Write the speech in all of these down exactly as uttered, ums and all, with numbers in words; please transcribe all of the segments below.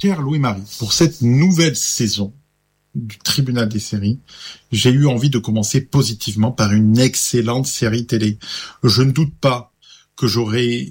Claire, Lou et Marie, pour cette nouvelle saison du Tribunal des séries, j'ai eu envie de commencer positivement par une excellente série télé. Je ne doute pas que j'aurai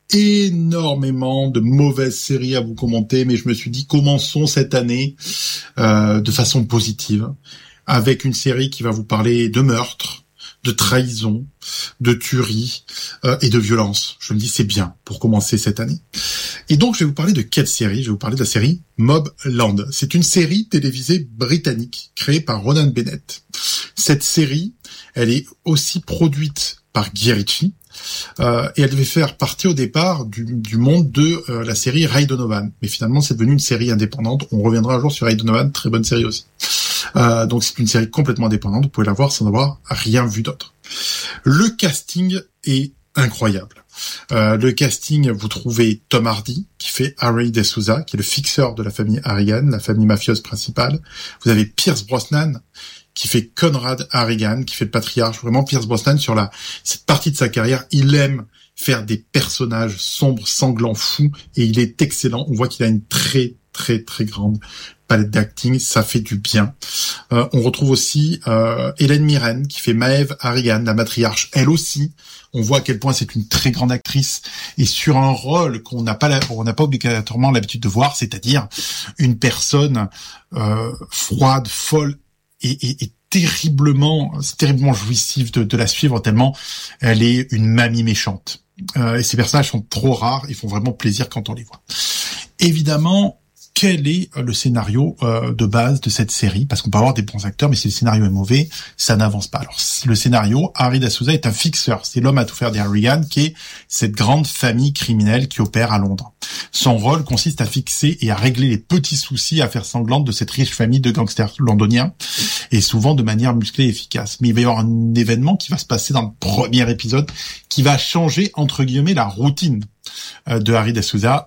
énormément de mauvaises séries à vous commenter, mais je me suis dit, commençons cette année euh, de façon positive, avec une série qui va vous parler de meurtre, de trahison, de tuerie euh, et de violence. Je me dis, c'est bien pour commencer cette année. Et donc, je vais vous parler de quelle série ? Je vais vous parler de la série Mobland. C'est une série télévisée britannique créée par Ronan Bennett. Cette série, elle est aussi produite par Guy Ritchie. Euh, et elle devait faire partie au départ du, du monde de euh, la série Ray Donovan. Mais finalement, c'est devenu une série indépendante. On reviendra un jour sur Ray Donovan, très bonne série aussi. Euh, donc c'est une série complètement indépendante, vous pouvez la voir sans avoir rien vu d'autre. Le casting est incroyable. Euh, le casting, vous trouvez Tom Hardy, qui fait Harry D'Souza, qui est le fixeur de la famille Harrigan, la famille mafieuse principale. Vous avez Pierce Brosnan, qui fait Conrad Harrigan, qui fait le patriarche. Vraiment, Pierce Brosnan, sur la cette partie de sa carrière, il aime faire des personnages sombres, sanglants, fous, et il est excellent. On voit qu'il a une très, très, très grande palette d'acting, ça fait du bien. Euh, on retrouve aussi euh, Hélène Mirren, qui fait Maeve Harrigan, la matriarche, elle aussi. On voit à quel point c'est une très grande actrice, et sur un rôle qu'on n'a pas, la, on n'a pas obligatoirement l'habitude de voir, c'est-à-dire une personne euh, froide, folle, et, et, et terriblement, c'est terriblement jouissif de, de la suivre, tellement elle est une mamie méchante. Euh, et ces personnages sont trop rares, ils font vraiment plaisir quand on les voit. Évidemment, quel est le scénario euh, de base de cette série ? Parce qu'on peut avoir des bons acteurs, mais si le scénario est mauvais, ça n'avance pas. Alors, le scénario, Harry D'Souza est un fixeur. C'est l'homme à tout faire des Harrigan, qui est cette grande famille criminelle qui opère à Londres. Son rôle consiste à fixer et à régler les petits soucis, affaires sanglantes de cette riche famille de gangsters londoniens, et souvent de manière musclée et efficace. Mais il va y avoir un événement qui va se passer dans le premier épisode, qui va changer, entre guillemets, la routine euh, de Harry D'Souza,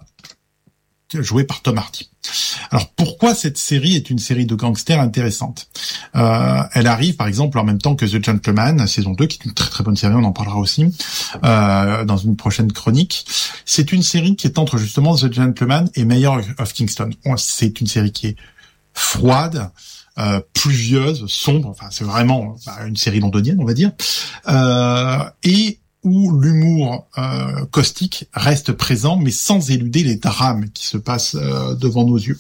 joué par Tom Hardy. Alors pourquoi cette série est une série de gangsters intéressante ? euh, Elle arrive par exemple en même temps que The Gentleman, saison deux, qui est une très très bonne série, on en parlera aussi euh, dans une prochaine chronique. C'est une série qui est entre justement The Gentleman et Mayor of Kingston. C'est une série qui est froide, euh, pluvieuse, sombre, enfin c'est vraiment bah, une série londonienne on va dire, euh, et où l'humour euh, caustique reste présent, mais sans éluder les drames qui se passent euh, devant nos yeux.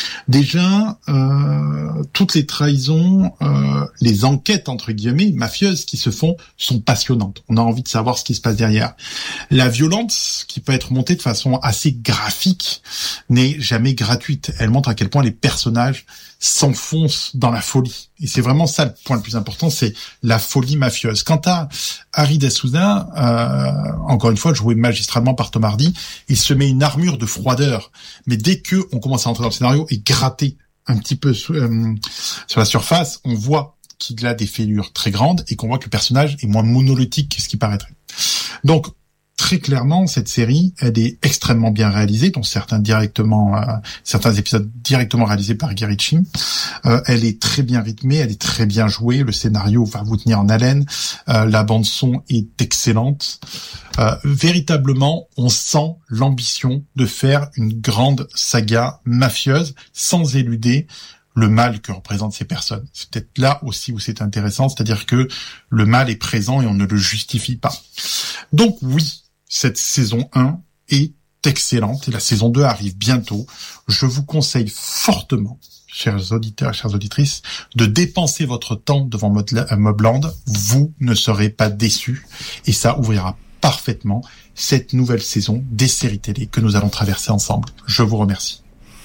Déjà, euh, toutes les trahisons, euh, les enquêtes, entre guillemets, mafieuses qui se font, sont passionnantes. On a envie de savoir ce qui se passe derrière. La violence, qui peut être montée de façon assez graphique, n'est jamais gratuite. Elle montre à quel point les personnages s'enfoncent dans la folie. Et c'est vraiment ça le point le plus important, c'est la folie mafieuse. Quant à Harry D'Souza, euh, encore une fois, joué magistralement par Tom Hardy, il se met une armure de froideur. Mais dès que on commence à entrer dans le scénario et gratter un petit peu euh, sur la surface, on voit qu'il a des fêlures très grandes et qu'on voit que le personnage est moins monolithique que ce qui paraîtrait. Donc, très clairement, cette série, elle est extrêmement bien réalisée, dont certains directement, euh, certains épisodes directement réalisés par Guy Ritchie. Euh, elle est très bien rythmée, elle est très bien jouée. Le scénario va vous tenir en haleine. Euh, la bande son est excellente. Euh, véritablement, on sent l'ambition de faire une grande saga mafieuse sans éluder le mal que représentent ces personnes. C'est peut-être là aussi où c'est intéressant, c'est-à-dire que le mal est présent et on ne le justifie pas. Donc oui, cette saison un est excellente et la saison deux arrive bientôt. Je vous conseille fortement, chers auditeurs et chères auditrices, de dépenser votre temps devant Mobland. Vous ne serez pas déçus et ça ouvrira parfaitement cette nouvelle saison des séries télé que nous allons traverser ensemble. Je vous remercie.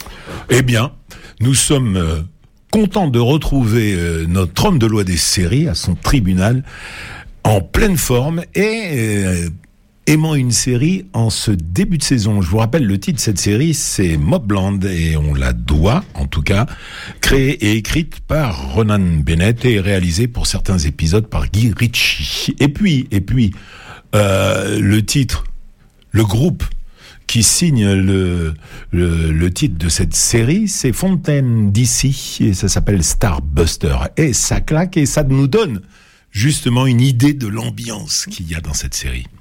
Eh bien, nous sommes euh, contents de retrouver euh, notre homme de loi des séries à son tribunal en pleine forme et euh, aimant une série en ce début de saison. Je vous rappelle, le titre de cette série, c'est Mobland et on la doit, en tout cas, créée et écrite par Ronan Bennett et réalisée pour certains épisodes par Guy Ritchie. Et puis, et puis, euh, le titre, le groupe qui signe le, le, le titre de cette série, c'est Fontaine D C, et ça s'appelle Starbuster. Et ça claque, et ça nous donne justement une idée de l'ambiance qu'il y a dans cette série.